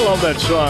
love that song.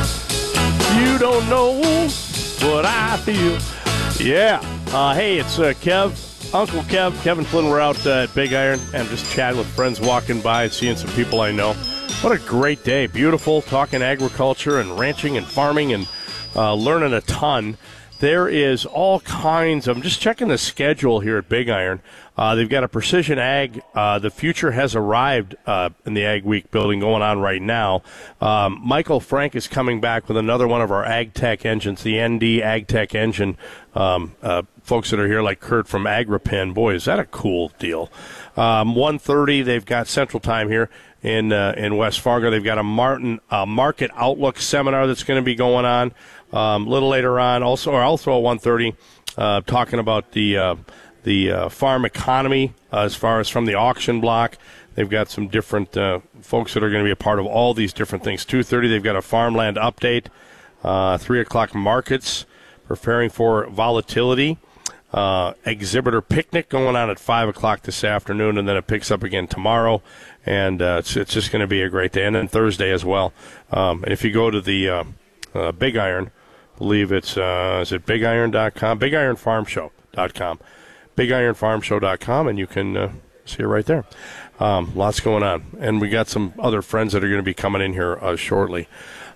You don't know what I feel. Yeah. Hey, it's Kev, Uncle Kev, Kevin Flynn. We're out at Big Iron and just chatting with friends walking by and seeing some people I know. What a great day. Beautiful, talking agriculture and ranching and farming and learning a ton. There is all kinds of, I'm just checking the schedule here at Big Iron. They've got a precision ag. The future has arrived in the Ag Week building going on right now. Michael Frank is coming back with another one of our Ag Tech engines, the ND Ag Tech engine. Folks that are here like Kurt from Agripin. Boy, is that a cool deal. 1:30, they've got Central Time here in West Fargo. They've got a Market Outlook seminar that's going to be going on. A little later on, also at 1:30, talking about the farm economy as far as from the auction block. They've got some different folks that are going to be a part of all these different things. 2:30, they've got a farmland update. 3 o'clock, markets, preparing for volatility. Exhibitor picnic going on at 5 o'clock this afternoon, and then it picks up again tomorrow. And it's just going to be a great day. And then Thursday as well. And if you go to the Big Iron, I believe it's, is it bigiron.com? BigIronFarmShow.com. BigIronFarmShow.com, and you can see it right there. Lots going on. And we got some other friends that are going to be coming in here shortly.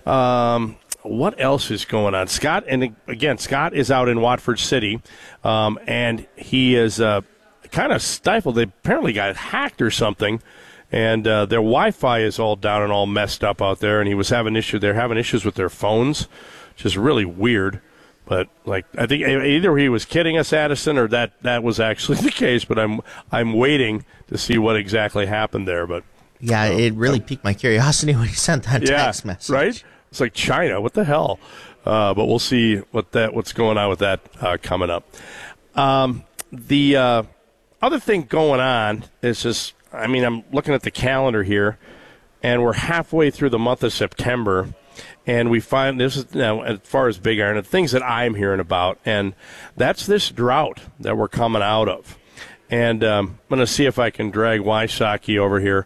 What else is going on? Scott, and again, Scott is out in Watford City, and he is kind of stifled. They apparently got hacked or something, and their Wi-Fi is all down and all messed up out there, and he was having issues. They're having issues with their phones, which is really weird. But like, I think either he was kidding us, Addison, or that was actually the case. But I'm waiting to see what exactly happened there. But yeah, it really piqued my curiosity when he sent that text message. Right? It's like China. What the hell? But we'll see what's going on with that coming up. The other thing going on is just, I mean, I'm looking at the calendar here, and we're halfway through the month of September. And we find this is now as far as Big Iron, the things that I'm hearing about, and that's this drought that we're coming out of. And I'm going to see if I can drag Wysocki over here,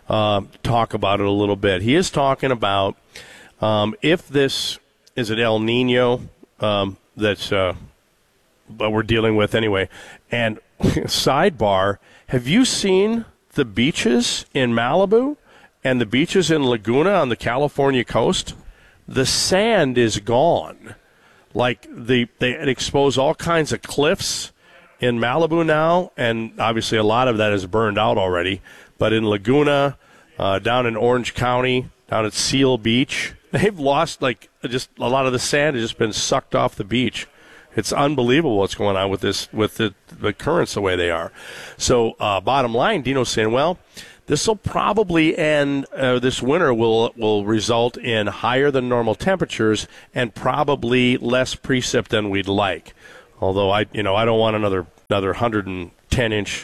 talk about it a little bit. He is talking about if this is an El Nino that's what we're dealing with anyway. And sidebar, have you seen the beaches in Malibu and the beaches in Laguna on the California coast? The sand is gone. Like they expose all kinds of cliffs in Malibu now, and obviously a lot of that is burned out already. But in Laguna, down in Orange County, down at Seal Beach, they've lost just a lot of the sand has just been sucked off the beach. It's unbelievable what's going on with this, with the currents the way they are. So bottom line, Dino's saying, well, this will probably end, this winter will result in higher than normal temperatures and probably less precip than we'd like. Although I don't want another 110-inch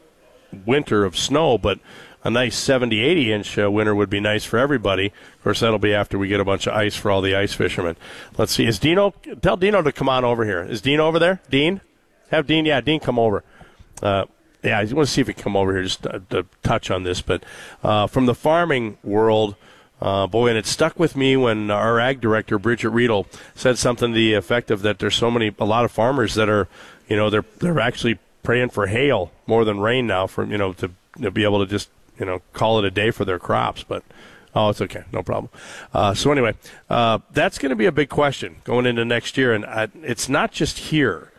winter of snow, but a nice 70, 80-inch winter would be nice for everybody. Of course, that'll be after we get a bunch of ice for all the ice fishermen. Let's see. Is Dino? Tell Dino to come on over here. Is Dean over there? Dean? Have Dean? Yeah, Dean come over. Yeah, I want to see if he can come over here just to touch on this. But from the farming world, boy, and it stuck with me when our ag director, Bridget Riedel, said something to the effect of that there's a lot of farmers that are, they're actually praying for hail more than rain now for, to be able to just, call it a day for their crops. But, it's okay. No problem. So anyway, that's going to be a big question going into next year. And it's not just here.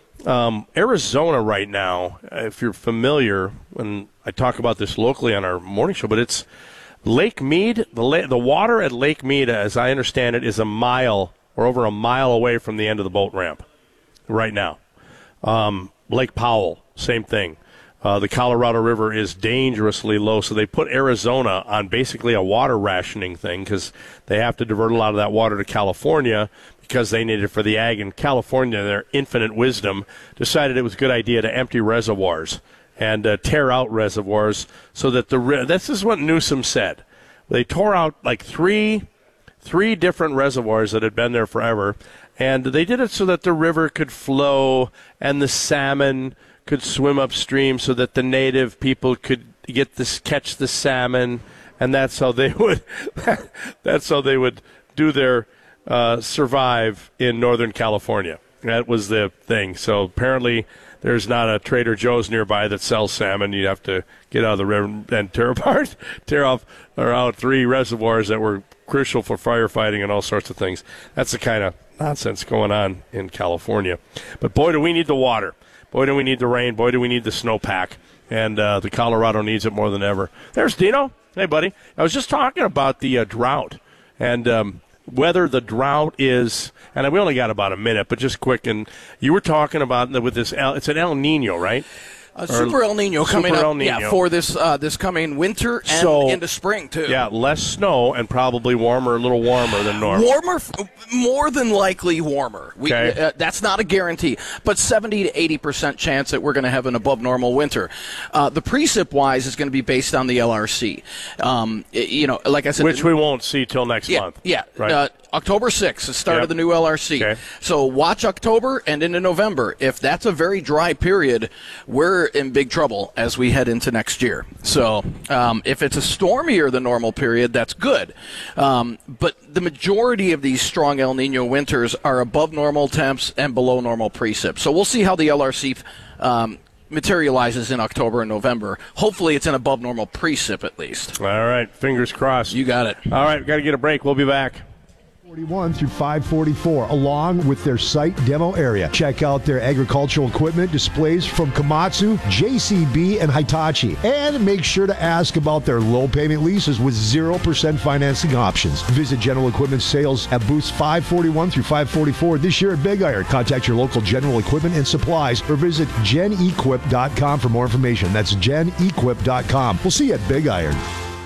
Arizona right now, if you're familiar, when I talk about this locally on our morning show, but it's Lake Mead. The water at Lake Mead, as I understand it, is a mile or over a mile away from the end of the boat ramp right now. Lake Powell, same thing. The Colorado River is dangerously low, so they put Arizona on basically a water rationing thing because they have to divert a lot of that water to California because they need it for the ag. And California, their infinite wisdom, decided it was a good idea to empty reservoirs and tear out reservoirs so that this is what Newsom said. They tore out like three different reservoirs that had been there forever, and they did it so that the river could flow and the salmon could swim upstream so that the native people could catch the salmon and that's how they would do their survive in Northern California. That was the thing. So apparently there's not a Trader Joe's nearby that sells salmon. You'd have to get out of the river and tear off around 3 reservoirs that were crucial for firefighting and all sorts of things. That's the kind of nonsense going on in California. But boy, do we need the water. Boy, do we need the rain. Boy, do we need the snowpack. And the Colorado needs it more than ever. There's Dino. Hey, buddy. I was just talking about the drought and whether the drought is, and we only got about a minute, but just quick. And you were talking about with this, it's an El Nino, right? Super El Nino coming up for this coming winter and into spring, too. Yeah, less snow and probably a little warmer than normal. More than likely warmer. That's not a guarantee, but 70 to 80% chance that we're going to have an above normal winter. The precip-wise is going to be based on the LRC. Like I said, which we won't see till next month. Yeah, right. October 6th, the start of the new LRC. Okay. So watch October and into November. If that's a very dry period, we're in big trouble as we head into next year. So if it's a stormier than normal period, that's good. But the majority of these strong El Nino winters are above normal temps and below normal precip. So we'll see how the LRC materializes in October and November. Hopefully it's an above normal precip at least. All right, fingers crossed. You got it. All right, we've got to get a break. We'll be back. 41 through 544, along with their site demo area. Check out their agricultural equipment displays from Komatsu, JCB, and Hitachi. And make sure to ask about their low payment leases with 0% financing options. Visit General Equipment Sales at booths 541 through 544 this year at Big Iron. Contact your local General Equipment and Supplies or visit genequip.com for more information. That's genequip.com. We'll see you at Big Iron.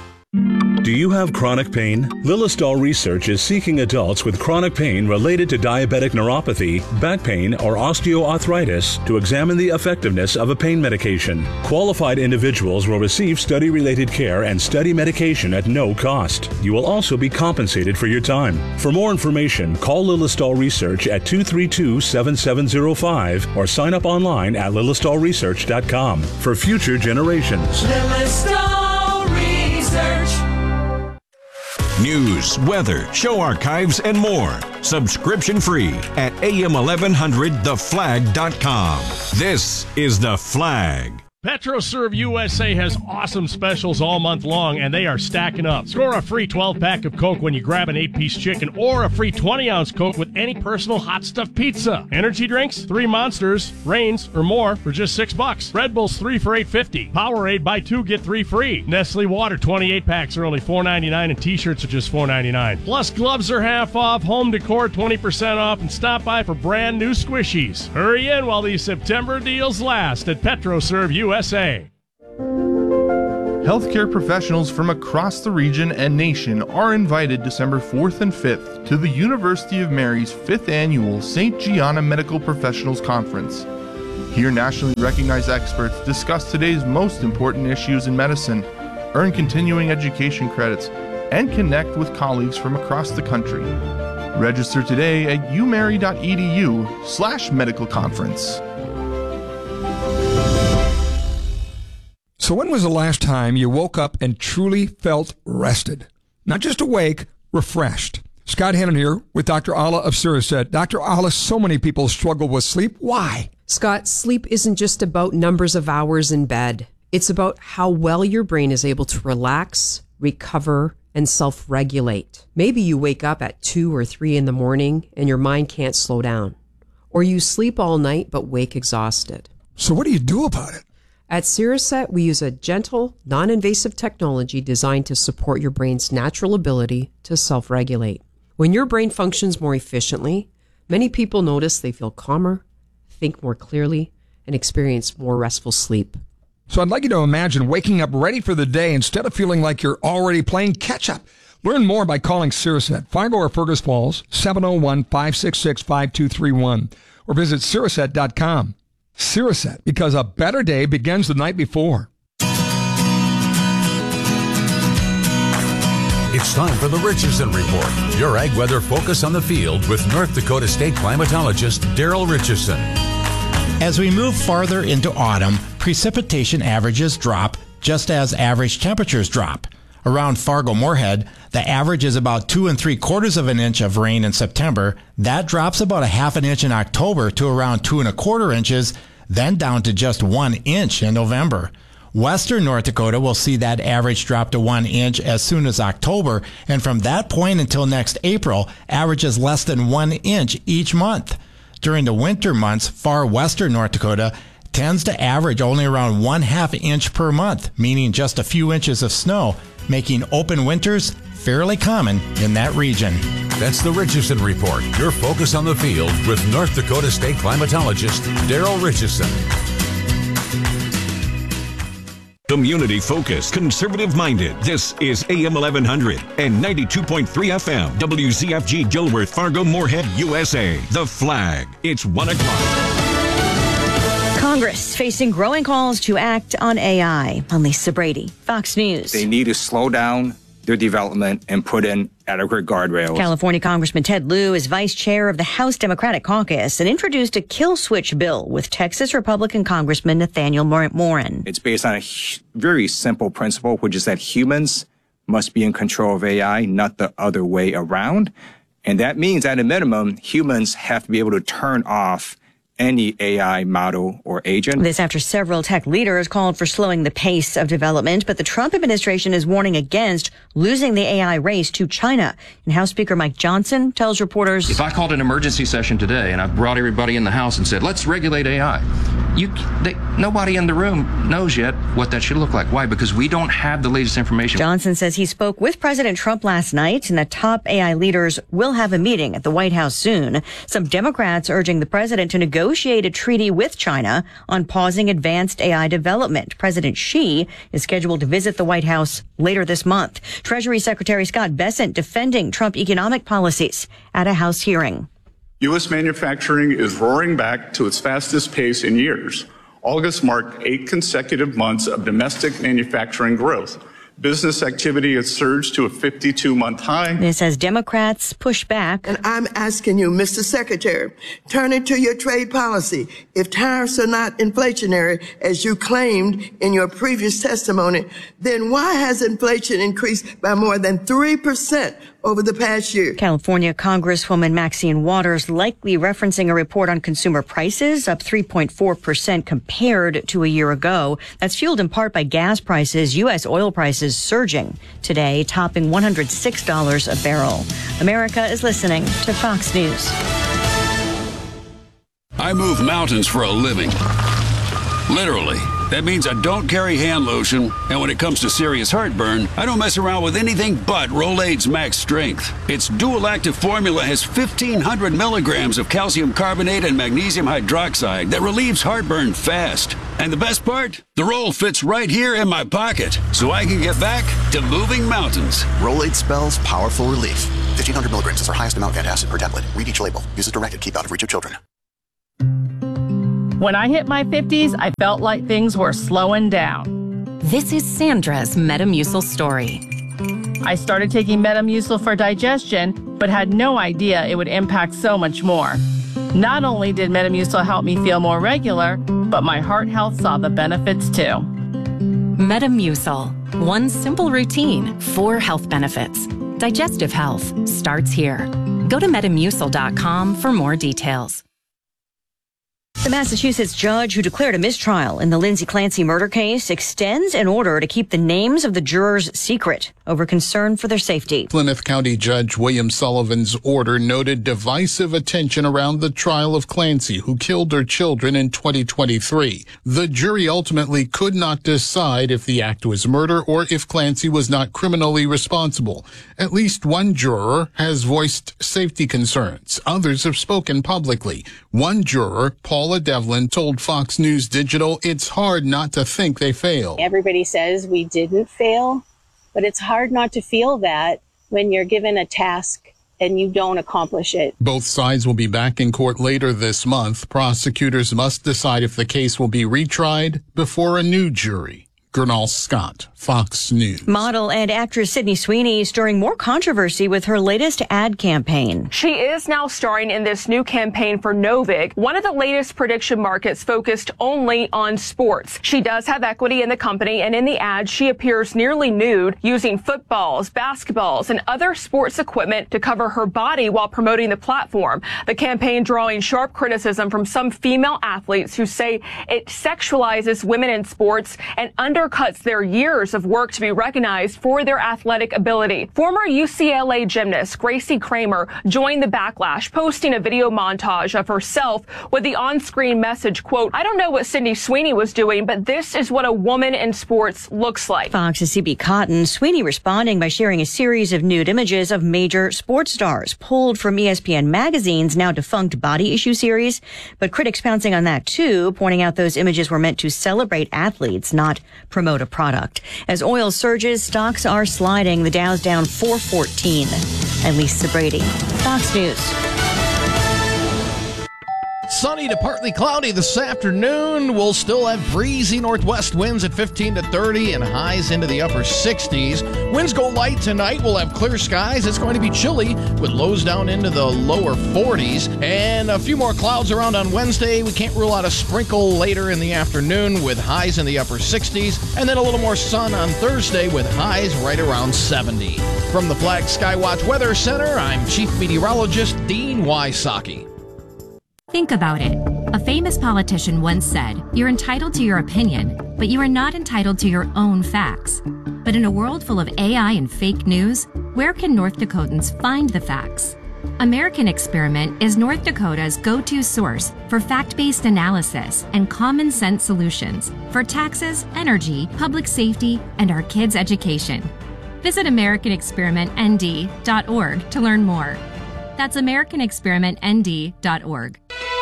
Do you have chronic pain? Lilistol Research is seeking adults with chronic pain related to diabetic neuropathy, back pain, or osteoarthritis to examine the effectiveness of a pain medication. Qualified individuals will receive study-related care and study medication at no cost. You will also be compensated for your time. For more information, call Lilistol Research at 232-7705 or sign up online at lilistolresearch.com for future generations. News, weather, show archives, and more. Subscription free at am1100theflag.com. This is The Flag. PetroServe USA has awesome specials all month long, and they are stacking up. Score a free 12-pack of Coke when you grab an 8-piece chicken, or a free 20-ounce Coke with any personal hot stuffed pizza. Energy drinks, 3 Monsters, Reigns, or more for just $6. Red Bulls 3 for $8.50. Powerade, buy 2, get 3 free. Nestle Water 28-packs are only $4.99, and T-shirts are just $4.99. Plus, gloves are half off, home decor 20% off, and stop by for brand new squishies. Hurry in while these September deals last at PetroServe USA. Healthcare professionals from across the region and nation are invited December 4th and 5th to the University of Mary's 5th Annual St. Gianna Medical Professionals Conference. Here, nationally recognized experts discuss today's most important issues in medicine, earn continuing education credits, and connect with colleagues from across the country. Register today at umary.edu/medical conference. So when was the last time you woke up and truly felt rested? Not just awake, refreshed. Scott Hannon here with Dr. Alla of Siriset. Dr. Alla, so many people struggle with sleep. Why? Scott, sleep isn't just about numbers of hours in bed. It's about how well your brain is able to relax, recover, and self-regulate. Maybe you wake up at 2 or 3 in the morning and your mind can't slow down. Or you sleep all night but wake exhausted. So what do you do about it? At Siriset, we use a gentle, non-invasive technology designed to support your brain's natural ability to self-regulate. When your brain functions more efficiently, many people notice they feel calmer, think more clearly, and experience more restful sleep. So I'd like you to imagine waking up ready for the day instead of feeling like you're already playing catch-up. Learn more by calling Siriset, 504 Fergus Falls, 701-566-5231, or visit Siriset.com. Siriset, because a better day begins the night before. It's time for the Richardson Report, your ag weather focus on the field with North Dakota State climatologist Daryl Richardson. As we move farther into autumn, precipitation averages drop just as average temperatures drop. Around Fargo-Moorhead, the average is about 2 3/4 of an inch of rain in September. That drops about a half an inch in October to around 2 1/4 inches, then down to just 1 inch in November. Western North Dakota will see that average drop to 1 inch as soon as October, and from that point until next April, averages less than 1 inch each month. During the winter months, far western North Dakota tends to average only around 1/2 inch per month, meaning just a few inches of snow, making open winters fairly common in that region. That's the Richardson Report, your focus on the field with North Dakota State climatologist Daryl Richardson. Community-focused, conservative-minded. This is AM 1100 and 92.3 FM. WZFG Dilworth, Fargo-Moorhead, USA. The Flag. It's 1 o'clock. Congress facing growing calls to act on AI. I'm Lisa Brady, Fox News. They need to slow down their development and put in adequate guardrails. California Congressman Ted Lieu is vice chair of the House Democratic Caucus and introduced a kill switch bill with Texas Republican Congressman Nathaniel Morin. It's based on a very simple principle, which is that humans must be in control of AI, not the other way around. And that means, at a minimum, humans have to be able to turn off any AI model or agent. This after several tech leaders called for slowing the pace of development, but the Trump administration is warning against losing the AI race to China. And House Speaker Mike Johnson tells reporters, if I called an emergency session today and I brought everybody in the House and said, let's regulate AI, nobody in the room knows yet what that should look like. Why? Because we don't have the latest information. Johnson says he spoke with President Trump last night and that top AI leaders will have a meeting at the White House soon. Some Democrats urging the president to negotiate a treaty with China on pausing advanced AI development. President Xi is scheduled to visit the White House later this month. Treasury Secretary Scott Bessent defending Trump economic policies at a House hearing. U.S. manufacturing is roaring back to its fastest pace in years. August marked 8 consecutive months of domestic manufacturing growth. Business activity has surged to a 52-month high. This as Democrats push back. And I'm asking you, Mr. Secretary, turning to your trade policy. If tariffs are not inflationary, as you claimed in your previous testimony, then why has inflation increased by more than 3% over the past year? California Congresswoman Maxine Waters likely referencing a report on consumer prices up 3.4% compared to a year ago. That's fueled in part by gas prices. U.S. oil prices surging today, topping $106 a barrel. America is listening to Fox News. I move mountains for a living. Literally. That means I don't carry hand lotion, and when it comes to serious heartburn, I don't mess around with anything but Rolaids Max Strength. Its dual-active formula has 1,500 milligrams of calcium carbonate and magnesium hydroxide that relieves heartburn fast. And the best part? The roll fits right here in my pocket, so I can get back to moving mountains. Rolaids spells powerful relief. 1,500 milligrams is our highest amount of antacid per tablet. Read each label. Use as directed. Keep out of reach of children. When I hit my 50s, I felt like things were slowing down. This is Sandra's Metamucil story. I started taking Metamucil for digestion, but had no idea it would impact so much more. Not only did Metamucil help me feel more regular, but my heart health saw the benefits too. Metamucil. One simple routine, 4 health benefits. Digestive health starts here. Go to Metamucil.com for more details. The Massachusetts judge who declared a mistrial in the Lindsay Clancy murder case extends an order to keep the names of the jurors secret over concern for their safety. Plymouth County Judge William Sullivan's order noted divisive attention around the trial of Clancy, who killed her children in 2023. The jury ultimately could not decide if the act was murder or if Clancy was not criminally responsible. At least one juror has voiced safety concerns. Others have spoken publicly. One juror, Paula Devlin, told Fox News Digital it's hard not to think they failed. Everybody says we didn't fail, but it's hard not to feel that when you're given a task and you don't accomplish it. Both sides will be back in court later this month. Prosecutors must decide if the case will be retried before a new jury. Gernal Scott, Fox News. Model and actress Sydney Sweeney stirring more controversy with her latest ad campaign. She is now starring in this new campaign for Novig, one of the latest prediction markets focused only on sports. She does have equity in the company, and in the ad, she appears nearly nude, using footballs, basketballs, and other sports equipment to cover her body while promoting the platform. The campaign drawing sharp criticism from some female athletes who say it sexualizes women in sports and undercuts their years of work to be recognized for their athletic ability. Former UCLA gymnast Gracie Kramer joined the backlash, posting a video montage of herself with the on-screen message, quote, "I don't know what Sydney Sweeney was doing, but this is what a woman in sports looks like." Fox's CB Cotton, Sweeney responding by sharing a series of nude images of major sports stars pulled from ESPN Magazine's now defunct Body Issue series, but critics pouncing on that too, pointing out those images were meant to celebrate athletes, not promote a product. As oil surges, stocks are sliding. The Dow's down 414. I'm Lisa Brady, Fox News. Sunny to partly cloudy this afternoon. We'll still have breezy northwest winds at 15 to 30 and highs into the upper 60s. Winds go light tonight. We'll have clear skies. It's going to be chilly with lows down into the lower 40s. And a few more clouds around on Wednesday. We can't rule out a sprinkle later in the afternoon with highs in the upper 60s. And then a little more sun on Thursday with highs right around 70. From the Flag Skywatch Weather Center, I'm Chief Meteorologist Dean Wysocki. Think about it. A famous politician once said, "You're entitled to your opinion, but you are not entitled to your own facts." But in a world full of AI and fake news, where can North Dakotans find the facts? American Experiment is North Dakota's go-to source for fact-based analysis and common sense solutions for taxes, energy, public safety, and our kids' education. Visit AmericanExperimentND.org to learn more. That's AmericanExperimentND.org.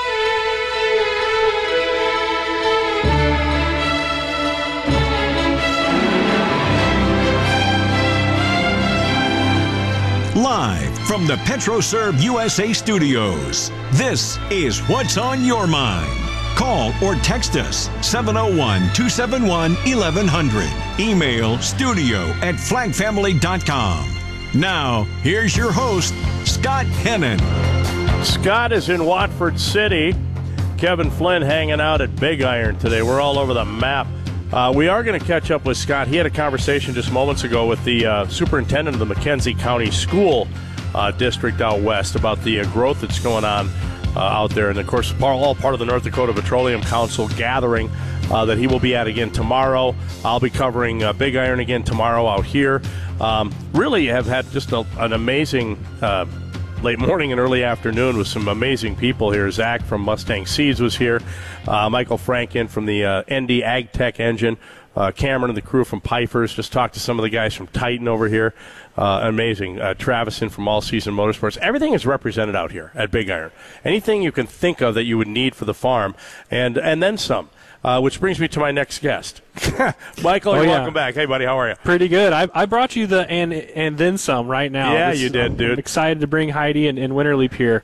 Live from the PetroServe USA studios, this is What's on Your Mind. Call or text us 701-271-1100. Email studio@flagfamily.com. Now, here's your host, Scott Hennon. Scott is in Watford City. Kevin Flynn hanging out at Big Iron today. We're all over the map. We are going to catch up with Scott. He had a conversation just moments ago with the superintendent of the McKenzie County School District out west about the growth that's going on out there. And, of course, all part of the North Dakota Petroleum Council gathering that he will be at again tomorrow. I'll be covering Big Iron again tomorrow out here. Really have had just an amazing late morning and early afternoon with some amazing people here. Zach from Mustang Seeds was here. Michael Franken from the ND Ag Tech Engine. Cameron and the crew from Pifers. Just talked to some of the guys from Titan over here. Amazing. Travison from All Season Motorsports. Everything is represented out here at Big Iron. Anything you can think of that you would need for the farm, and then some. Which brings me to my next guest. Michael, welcome back. Hey, buddy, how are you? Pretty good. I brought you the and then some right now. Yeah, you did, dude. I'm excited to bring Heidi and Winterleap here.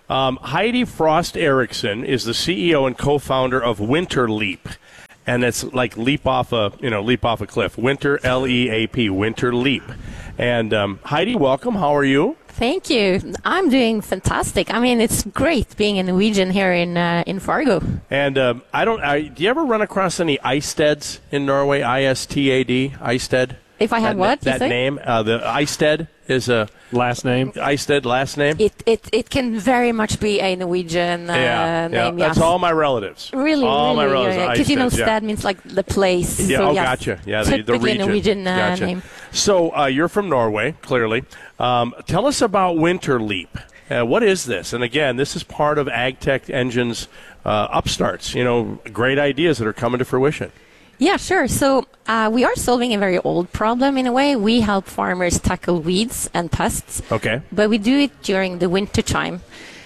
Heidi Frost Erickson is the CEO and co-founder of Winterleap. And it's like leap off a cliff. Winter, L-E-A-P, Winterleap. And Heidi, welcome. How are you? Thank you. I'm doing fantastic. I mean, it's great being a Norwegian here in Fargo. And do you ever run across any Eisteds in Norway? I-S-T-A-D, Eisted? If I have that name, the Eisted is a last name. Eisted, last name. It can very much be a Norwegian name. Yeah, that's all my relatives. Really, all my relatives. Because Sted means like the place. Yeah, so, gotcha. Yeah, the region. Norwegian gotcha. name. So you're from Norway, clearly. Tell us about Winterleap. What is this? And again, this is part of AgTech Engine's upstarts. Great ideas that are coming to fruition. Yeah, sure. So we are solving a very old problem in a way. We help farmers tackle weeds and pests. Okay. But we do it during the winter time.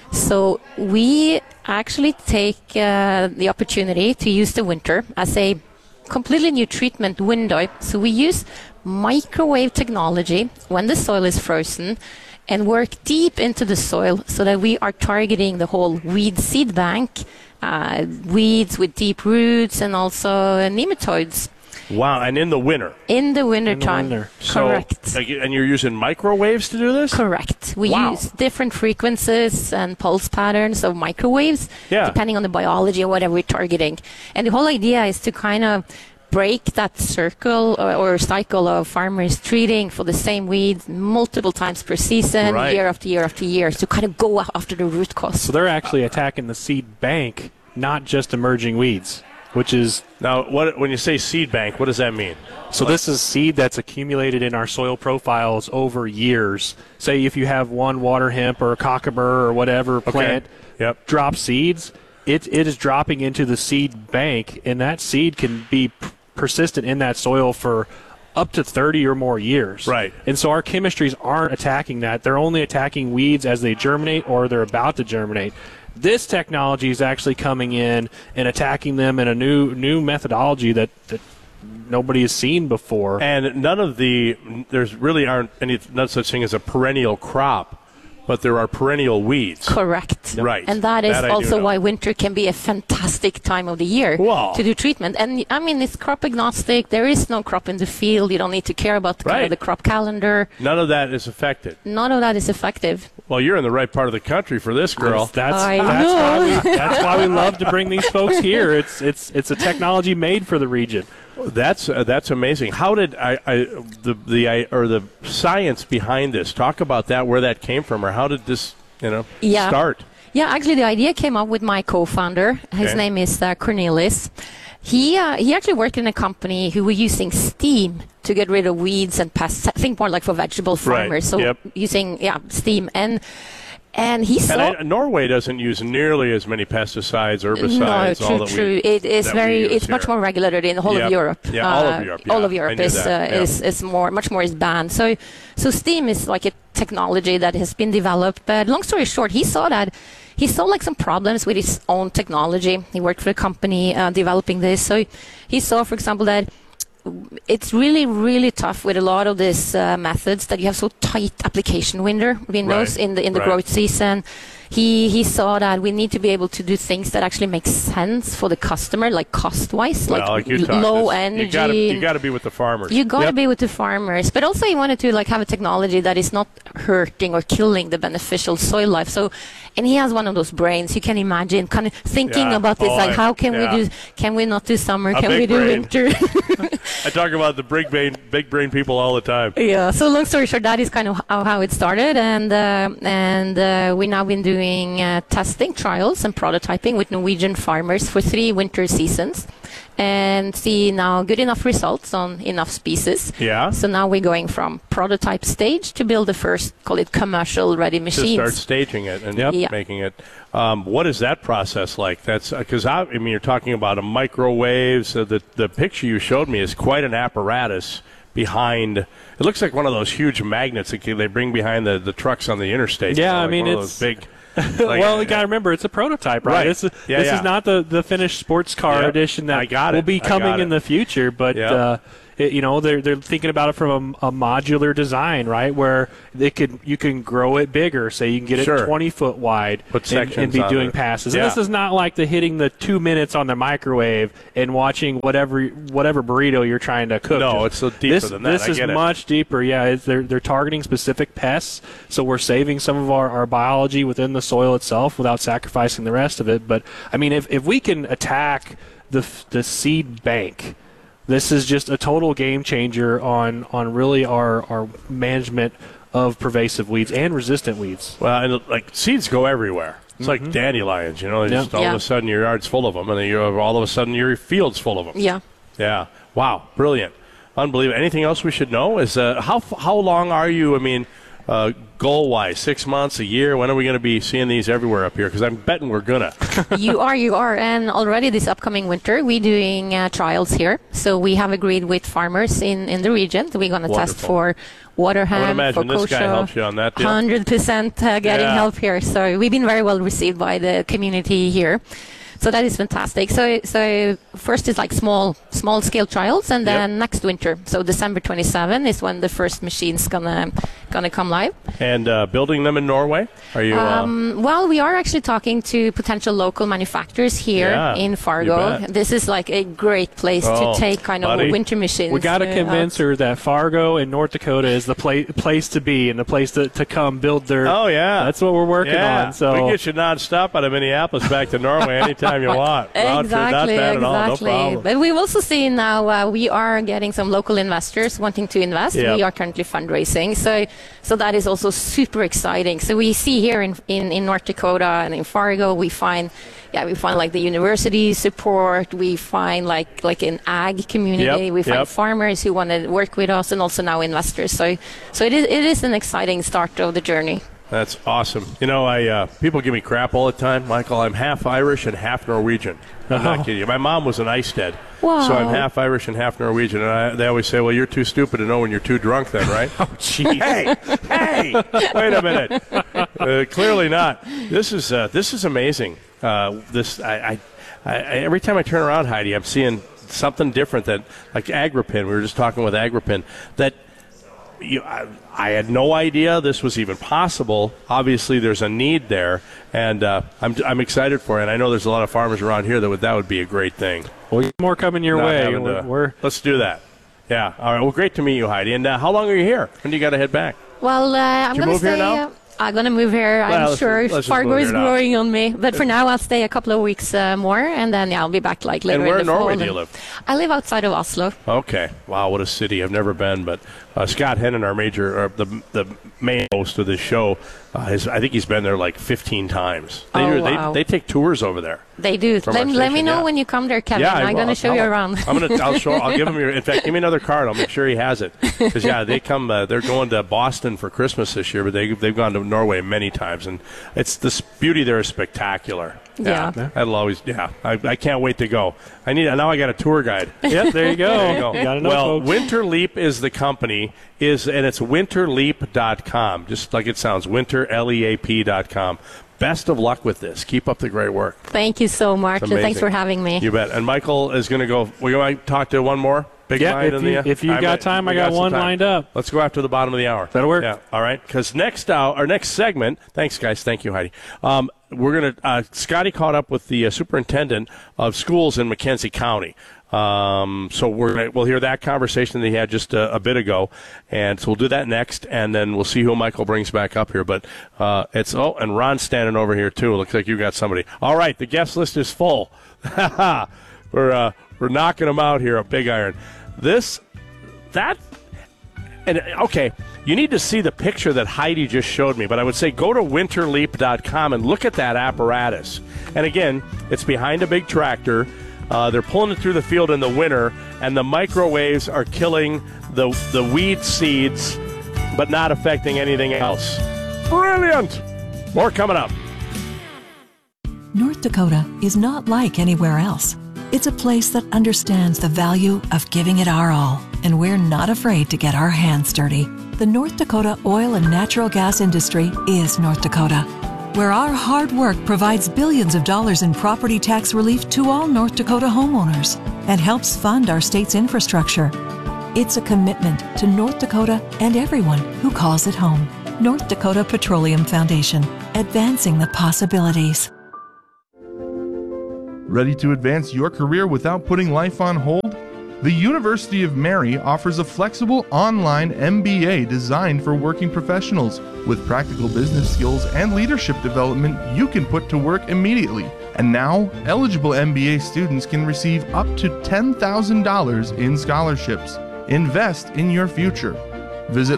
So we actually take the opportunity to use the winter as a completely new treatment window. So we use microwave technology when the soil is frozen and work deep into the soil so that we are targeting the whole weed seed bank, weeds with deep roots and also nematodes. Wow, and in the winter? In the winter time. Correct. So, and you're using microwaves to do this? Correct. We use different frequencies and pulse patterns of microwaves, depending on the biology or whatever we're targeting. And the whole idea is to kind of break that circle or cycle of farmers treating for the same weeds multiple times per season, year after year after year, to kind of go after the root cause. So they're actually attacking the seed bank, not just emerging weeds, which is... Now, when you say seed bank, what does that mean? So this is seed that's accumulated in our soil profiles over years. Say if you have one water hemp or a cockaburr or whatever plant drop seeds, it is dropping into the seed bank, and that seed can be persistent in that soil for up to 30 or more years. Right. And so our chemistries aren't attacking that. They're only attacking weeds as they germinate or they're about to germinate. This technology is actually coming in and attacking them in a new methodology that nobody has seen before. And there's really aren't no such thing as a perennial crop, but there are perennial weeds. Correct. Right. And that is also why winter can be a fantastic time of the year to do treatment. And, I mean, it's crop agnostic. There is no crop in the field. You don't need to care about kind of the crop calendar. None of that is affected. None of that is effective. Well, you're in the right part of the country for this, girl. That's why we love to bring these folks here. It's a technology made for the region. That's amazing. How did the science behind this? Talk about that, where that came from, or how did this start? Yeah, actually, the idea came up with my co-founder. His name is Cornelis. He actually worked in a company who were using steam to get rid of weeds and pests. I think more like for vegetable farmers. So using steam and he saw. And Norway doesn't use nearly as many pesticides, herbicides. No, true. It is it's much more regulated in the whole of Europe. Yeah, all of Europe. All of Europe is much more banned. So steam is like a technology that has been developed. But long story short, he saw like some problems with his own technology. He worked for a company developing this. So he saw, for example, that it's really, really tough with a lot of these methods that you have so tight application windows in the growth season. He saw that we need to be able to do things that actually make sense for the customer, like cost-wise, like low energy. You got to be with the farmers. You got to be with the farmers, but also he wanted to have a technology that is not hurting or killing the beneficial soil life. So, and he has one of those brains. You can imagine kind of thinking about this, like how can we do? Can we not do summer? Can we do winter? I talk about the big brain people all the time. Yeah. So long story short, that is kind of how it started, and we now been doing testing trials and prototyping with Norwegian farmers for 3 winter seasons and see now good enough results on enough species. Yeah. So now we're going from prototype stage to build the first, call it commercial ready machines. To start staging it and making it. What is that process like? That's because you're talking about a microwave. So the picture you showed me is quite an apparatus behind. It looks like one of those huge magnets that they bring behind the trucks on the interstate. Yeah, I mean, it's big. Well, you got to remember, it's a prototype, right? This is not the finished sports car edition that will be coming in the future, but they're thinking about it from a modular design, right? Where you can grow it bigger, say you can get it 20 foot wide and be doing passes. And this is not like hitting the 2 minutes on the microwave and watching whatever burrito you're trying to cook. No, it's so deeper than that. This is much deeper. Yeah, they're targeting specific pests, so we're saving some of our biology within the soil itself without sacrificing the rest of it. But I mean, if we can attack the seed bank, this is just a total game changer on really our management of pervasive weeds and resistant weeds. Well, and like seeds go everywhere. It's like dandelions, just all of a sudden your yard's full of them, and then all of a sudden your field's full of them. Yeah. Yeah. Wow. Brilliant. Unbelievable. Anything else we should know? Is how long are you? I mean, goal-wise, 6 months, a year? When are we going to be seeing these everywhere up here? Because I'm betting we're going to. You are. And already this upcoming winter, we're doing trials here. So we have agreed with farmers in the region that we're going to test for water hemp, I would imagine this guy helps you on that deal. 100% getting help here. So we've been very well received by the community here. that is fantastic. So first is like small scale trials, and then next winter, so December 27 is when the first machine's gonna come live. And building them in Norway? Are you? Well, we are actually talking to potential local manufacturers here in Fargo. This is like a great place to take kind of winter machines. We got to convince her that Fargo and North Dakota is the place to be and the place to come build their. Oh yeah, that's what we're working on. So we get you nonstop out of Minneapolis back to Norway anytime you want. Exactly. No problem. But we've also seen now we are getting some local investors wanting to invest. We are currently fundraising, so that is also super exciting. So we see here in North Dakota and in Fargo, we find like the university support. We find like an ag community. We find farmers who want to work with us, and also now investors. So it is an exciting start of the journey. That's awesome. You know, people give me crap all the time, Michael. I'm half Irish and half Norwegian. I'm not kidding you. My mom was an Eistedt, so I'm half Irish and half Norwegian. And they always say, "Well, you're too stupid to know when you're too drunk, then, right?" Oh, jeez. Hey, wait a minute. Clearly not. This is amazing. Every time I turn around, Heidi, I'm seeing something different. That like Agrippin. We were just talking with Agrippin that. I had no idea this was even possible. Obviously, there's a need there, and I'm excited for it. And I know there's a lot of farmers around here that would be a great thing. Well, more coming your way. Let's do that. Yeah. All right. Well, great to meet you, Heidi. And how long are you here? When do you got to head back? Well, I'm going to stay. I'm going to move here. I'm sure Fargo is growing on me. But for now, I'll stay a couple of weeks more, and then I'll be back later in the fall. And where in Norway do you live? I live outside of Oslo. Okay. Wow, what a city. I've never been, but Scott Hennon, the main host of this show, I think he's been there like 15 times. They take tours over there. They do. Let me know when you come there, Kevin. I'm going to show you around. I'll give him your. In fact, give me another card. I'll make sure he has it. Because they come. They're going to Boston for Christmas this year, but they've gone to Norway many times, and it's the beauty there is spectacular. Yeah. That'll always. Yeah. I can't wait to go. Now I got a tour guide. Yep. There you go. You gotta know, folks. Winterleap is the company. And it's winterleap.com, just like it sounds, winterleap.com. Best of luck with this. Keep up the great work. Thank you so much, and thanks for having me. You bet. And Michael is going to go. We going to talk to one more big mind if you've got time, I got one lined up. Let's go after the bottom of the hour. That'll work. Yeah. All right. Because our next segment. Thanks, guys. Thank you, Heidi. We're going to. Scotty caught up with the superintendent of schools in McKenzie County. So we'll hear that conversation that he had just a bit ago, and so we'll do that next, and then we'll see who Michael brings back up here. But and Ron's standing over here too. Looks like you got somebody. All right, the guest list is full. We're knocking them out here. A big iron. Okay, you need to see the picture that Heidi just showed me, but I would say go to winterleap.com and look at that apparatus. And again, it's behind a big tractor. They're pulling it through the field in the winter, and the microwaves are killing the weed seeds, but not affecting anything else. Brilliant! More coming up. North Dakota is not like anywhere else. It's a place that understands the value of giving it our all, and we're not afraid to get our hands dirty. The North Dakota oil and natural gas industry is North Dakota, where our hard work provides billions of dollars in property tax relief to all North Dakota homeowners and helps fund our state's infrastructure. It's a commitment to North Dakota and everyone who calls it home. North Dakota Petroleum Foundation, advancing the possibilities. Ready to advance your career without putting life on hold? The University of Mary offers a flexible online MBA designed for working professionals with practical business skills and leadership development you can put to work immediately. And now, eligible MBA students can receive up to $10,000 in scholarships. Invest in your future. Visit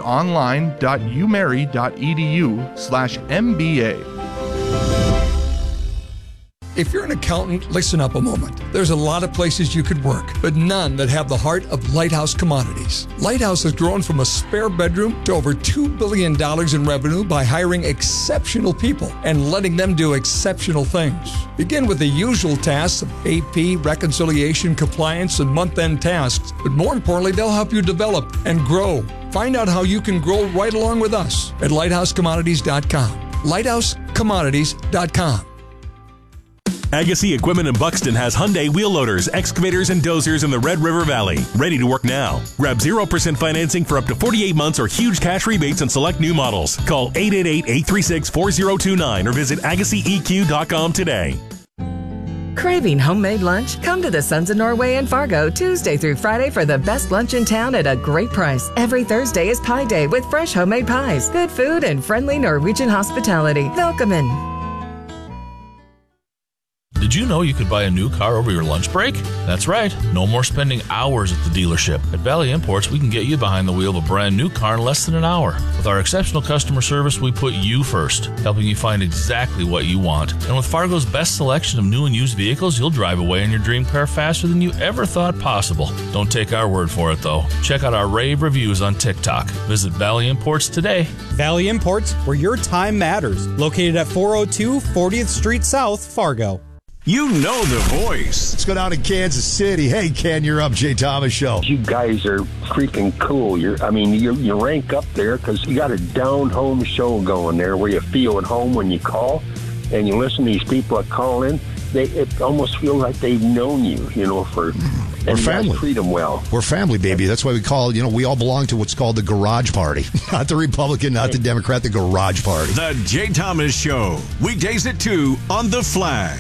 online.umary.edu/MBA. If you're an accountant, listen up a moment. There's a lot of places you could work, but none that have the heart of Lighthouse Commodities. Lighthouse has grown from a spare bedroom to over $2 billion in revenue by hiring exceptional people and letting them do exceptional things. Begin with the usual tasks of AP, reconciliation, compliance, and month-end tasks, but more importantly, they'll help you develop and grow. Find out how you can grow right along with us at lighthousecommodities.com. lighthousecommodities.com. Agassi Equipment in Buxton has Hyundai wheel loaders, excavators, and dozers in the Red River Valley. Ready to work now. Grab 0% financing for up to 48 months or huge cash rebates on select new models. Call 888-836-4029 or visit AgassiEQ.com today. Craving homemade lunch? Come to the Sons of Norway in Fargo Tuesday through Friday for the best lunch in town at a great price. Every Thursday is Pie Day with fresh homemade pies, good food, and friendly Norwegian hospitality. Welcome in. Did you know you could buy a new car over your lunch break? That's right. No more spending hours at the dealership. At Valley Imports, we can get you behind the wheel of a brand new car in less than an hour. With our exceptional customer service, we put you first, helping you find exactly what you want. And with Fargo's best selection of new and used vehicles, you'll drive away in your dream car faster than you ever thought possible. Don't take our word for it, though. Check out our rave reviews on TikTok. Visit Valley Imports today. Valley Imports, where your time matters. Located at 402 40th Street South, Fargo. You know the voice. Let's go down to Kansas City. Hey, Ken, you're up. Jay Thomas Show. You guys are freaking cool. You rank up there because you got a down-home show going there where you feel at home when you call and you listen to these people that call in. It almost feels like they've known you, for... We're family. Treat them well. We're family, baby. That's why we call, we all belong to what's called the Garage Party. Not the Republican, not the Democrat, the Garage Party. The Jay Thomas Show. Weekdays at 2 on The Flag.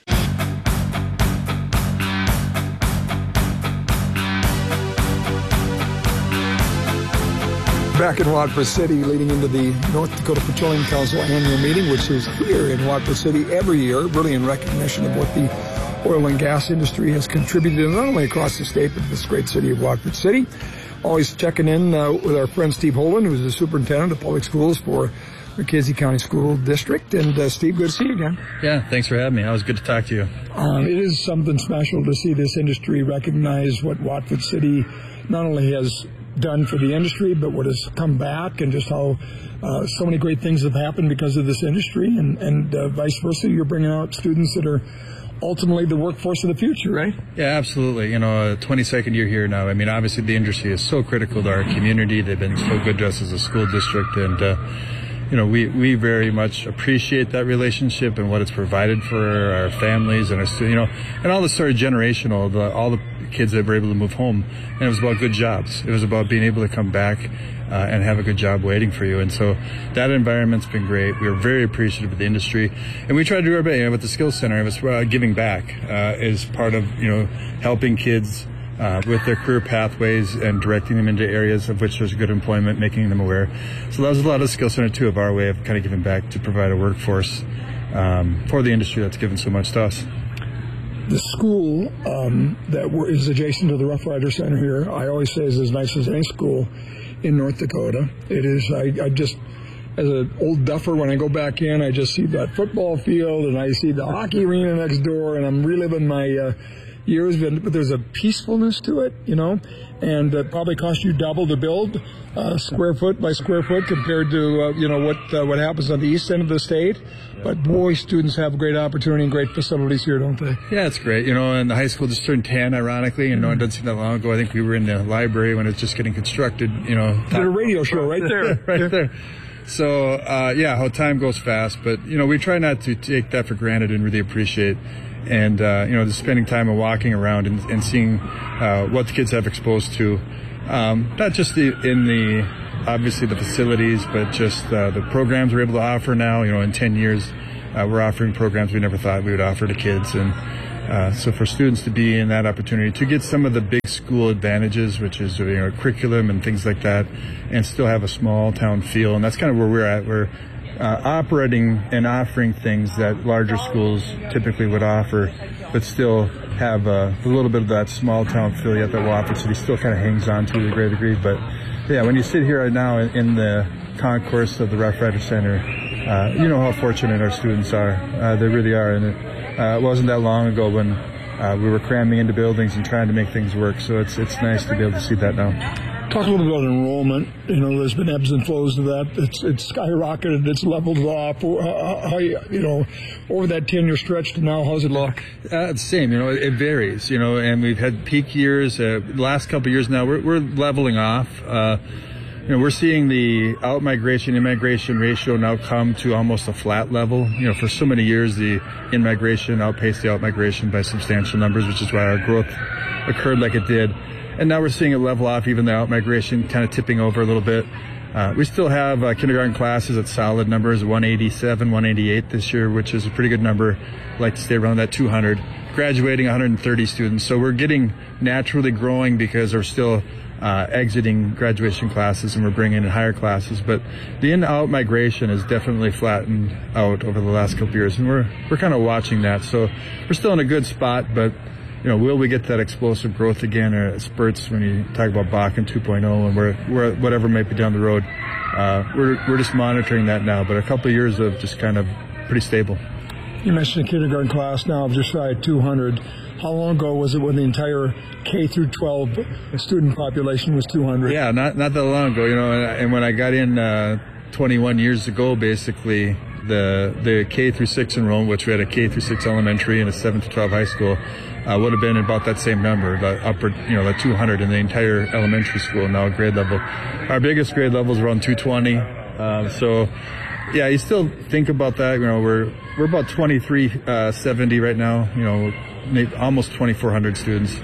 Back in Watford City, leading into the North Dakota Petroleum Council annual meeting, which is here in Watford City every year, really in recognition of what the oil and gas industry has contributed not only across the state, but this great city of Watford City. Always checking in with our friend Steve Holden, who's the superintendent of public schools for McKenzie County School District. And Steve, good to see you again. Yeah, thanks for having me. It was good to talk to you. It is something special to see this industry recognize what Watford City not only has done for the industry, but what has come back, and just how so many great things have happened because of this industry, and vice versa. You're bringing out students that are ultimately the workforce of the future, right? Yeah, absolutely. 22nd year here now. I mean, obviously the industry is so critical to our community. They've been so good to us as a school district, and we very much appreciate that relationship and what it's provided for our families and our students, and all the sort of generational, all the kids that were able to move home. And it was about good jobs. It was about being able to come back and have a good job waiting for you. And so that environment's been great. We are very appreciative of the industry, and we try to do our best. With the Skills Center, it was giving back is part of helping kids with their career pathways and directing them into areas of which there's good employment, making them aware. So that was a lot of Skills Center too, of our way of kind of giving back to provide a workforce for the industry that's given so much to us. The school that is adjacent to the Rough Rider Center here, I always say is as nice as any school in North Dakota. It is. I just, as an old duffer, when I go back in, I just see that football field and I see the hockey arena next door, and I'm reliving my years. But there's a peacefulness to it, and it probably cost you double to build, square foot by square foot, compared to what happens on the east end of the state. But boy, students have great opportunity and great facilities here, don't they? Yeah, it's great. And the high school just turned 10, ironically, and it doesn't seem that long ago. I think we were in the library when it was just getting constructed. Did a radio show right there, right there. So how time goes fast, but we try not to take that for granted and really appreciate. And just spending time and walking around and seeing what the kids have exposed to, not just obviously the facilities, but just the programs we're able to offer now. In 10 years, we're offering programs we never thought we would offer to kids. And so for students to be in that opportunity to get some of the big school advantages, which is curriculum and things like that, and still have a small town feel. And that's kind of where we're at. We're operating and offering things that larger schools typically would offer, but still have a little bit of that small town feel yet that Watford City still kind of hangs on to a great degree. But yeah, when you sit here right now in the concourse of the Rough Rider Center, you know how fortunate our students are. They really are. And it wasn't that long ago when we were cramming into buildings and trying to make things work. So it's nice to be able to see that now. Talk a little bit about enrollment. There's been ebbs and flows to that. It's skyrocketed. It's leveled off. How over that 10-year stretch to now, how's it look? It's the same. It varies. And we've had peak years. The last couple of years now, we're leveling off. we're seeing the out-migration, in-migration ratio now come to almost a flat level. For so many years, the in-migration outpaced the out-migration by substantial numbers, which is why our growth occurred like it did. And now we're seeing it level off, even the out-migration kind of tipping over a little bit. We still have kindergarten classes at solid numbers, 187, 188 this year, which is a pretty good number. I'd like to stay around that 200. Graduating 130 students. So we're getting naturally growing because we're still exiting graduation classes and we're bringing in higher classes. But the in-out migration has definitely flattened out over the last couple of years, and we're kind of watching that. So we're still in a good spot, but will we get that explosive growth again, or spurts when you talk about Bakken 2.0 and where whatever might be down the road? We're just monitoring that now, but a couple of years of just kind of pretty stable. You mentioned a kindergarten class now of just shy of 200. How long ago was it when the entire K through 12 student population was 200? Yeah, not that long ago, and when I got in 21 years ago, basically, the K through 6 enrollment, which we had a K through 6 elementary and a 7 to 12 high school, would have been about that same number, the upper, the 200 in the entire elementary school, now grade level. Our biggest grade level is around 220. So, yeah, you still think about that. We're about 2370 right now. Almost 2,400 students.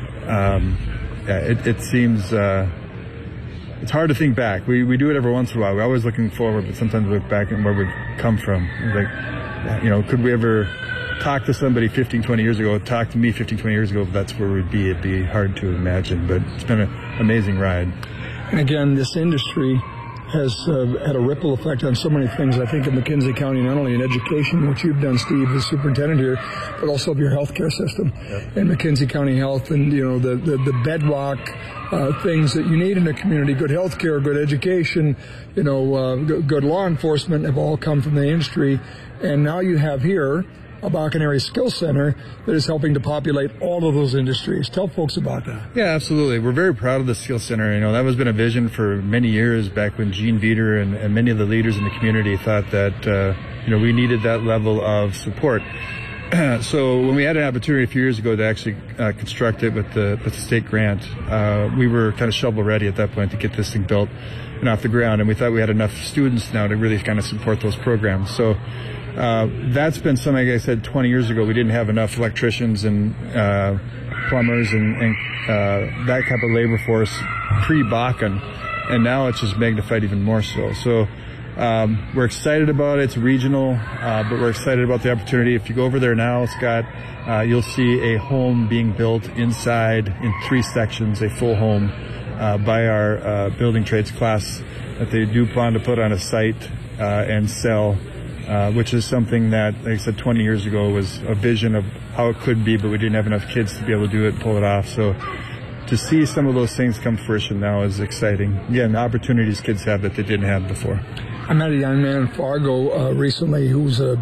It seems it's hard to think back. We do it every once in a while. We're always looking forward, but sometimes we look back at where we've come from. Like, could we ever talk to somebody 15, 20 years ago, talk to me 15, 20 years ago, if that's where we'd be? It'd be hard to imagine, but it's been an amazing ride. And again, this industry has had a ripple effect on so many things, I think, in McKenzie County, not only in education, which you've done, Steve, as superintendent here, but also of your healthcare system and McKenzie County Health, and the bedrock things that you need in a community. Good healthcare, good education, good law enforcement have all come from the industry, and now you have here a Bakken Area Skills Center that is helping to populate all of those industries. Tell folks about that. Yeah, absolutely. We're very proud of the Skills Center. That has been a vision for many years, back when Gene Veter and many of the leaders in the community thought that, we needed that level of support. So when we had an opportunity a few years ago to actually construct it with the state grant, we were kind of shovel ready at that point to get this thing built and off the ground. And we thought we had enough students now to really kind of support those programs. So that's been something, like I said, 20 years ago, we didn't have enough electricians and plumbers and that type of labor force pre-Bakken, and now it's just magnified even more so. So we're excited about it. It's regional, but we're excited about the opportunity. If you go over there now, Scott, you'll see a home being built inside in 3 sections, a full home by our building trades class that they do plan to put on a site and sell. Which is something that, like I said, 20 years ago was a vision of how it could be, but we didn't have enough kids to be able to do it and pull it off. So to see some of those things come to fruition now is exciting. Again, the opportunities kids have that they didn't have before. I met a young man in Fargo recently who's a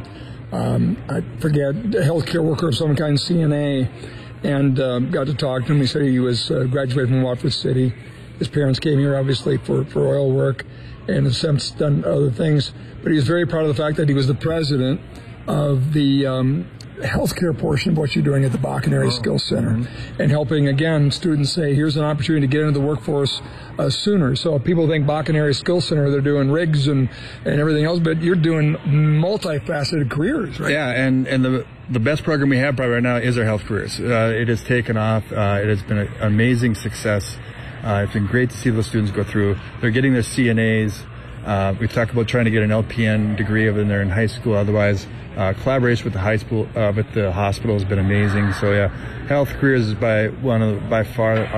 healthcare worker of some kind, CNA, and got to talk to him. He said he was graduated from Watford City. His parents came here, obviously, for oil work, and has since done other things. But he was very proud of the fact that he was the president of the healthcare portion of what you're doing at the Bakken Area Skills Center, and helping, again, students say, here's an opportunity to get into the workforce sooner. So if people think Bakken Area Skills Center, they're doing rigs and everything else, but you're doing multifaceted careers, right? Yeah, and the best program we have probably right now is our health careers. It has taken off. It has been an amazing success. It's been great to see those students go through. They're getting their CNAs. We talked about trying to get an LPN degree over there in high school. Otherwise, collaboration with the hospital has been amazing. So yeah, health careers is by far